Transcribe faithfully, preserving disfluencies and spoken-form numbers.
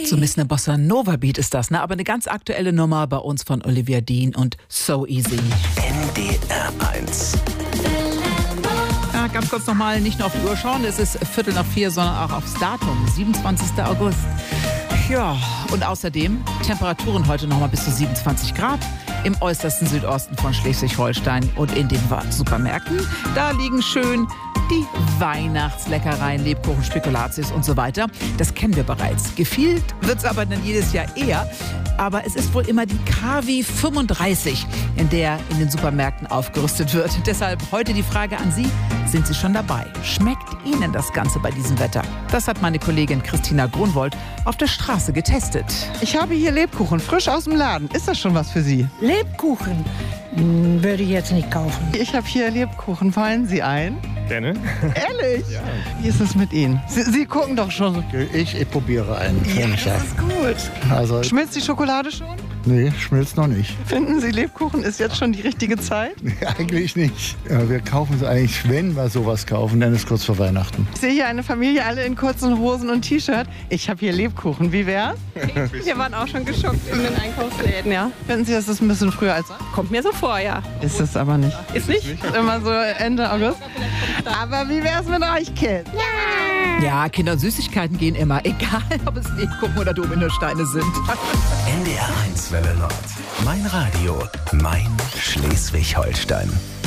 So ein bisschen ein Bossa Nova Beat ist das, ne? Aber eine ganz aktuelle Nummer bei uns von Olivia Dean und So Easy. N D R eins. Ja, ganz kurz nochmal, nicht nur auf die Uhr schauen, es ist Viertel nach vier, sondern auch aufs Datum, siebenundzwanzigster August. Ja, und außerdem Temperaturen heute nochmal bis zu siebenundzwanzig Grad im äußersten Südosten von Schleswig-Holstein und in den Supermärkten. Da liegen schön die Weihnachtsleckereien, Lebkuchen, Spekulatius und so weiter. Das kennen wir bereits. Gefühlt wird es aber dann jedes Jahr eher. Aber es ist wohl immer die K W fünfunddreißig, in der in den Supermärkten aufgerüstet wird. Deshalb heute die Frage an Sie, sind Sie schon dabei? Schmeckt Ihnen das Ganze bei diesem Wetter? Das hat meine Kollegin Christina Grunwold auf der Straße getestet. Ich habe hier Lebkuchen, frisch aus dem Laden. Ist das schon was für Sie? Lebkuchen hm, würde ich jetzt nicht kaufen. Ich habe hier Lebkuchen. Wollen Sie ein? Gerne. Ehrlich? Ja. Wie ist es mit Ihnen? Sie, Sie gucken doch schon. Ich, ich probiere einen. Ja, das ist gut. Also, Schmilzt die Schokolade schon? nee, schmilzt noch nicht. Finden Sie, Lebkuchen ist jetzt schon die richtige Zeit? Eigentlich nicht. Ja, wir kaufen es eigentlich, wenn wir sowas kaufen, dann ist kurz vor Weihnachten. Ich sehe hier eine Familie, alle in kurzen Hosen und T-Shirt. Ich habe hier Lebkuchen. Wie wär's? Wir waren auch schon geschockt in den Einkaufsläden, ja. Finden Sie, das ist ein bisschen früher als sonst? Kommt mir so vor, ja. Ist es aber nicht. Ist nicht? Ist immer so Ende August. Aber wie wär's mit euch, Kids? Ja, Kinder und Süßigkeiten gehen immer, egal ob es Lebkuchen oder Dominosteine sind. N D R eins Welle Nord. Mein Radio, mein Schleswig-Holstein.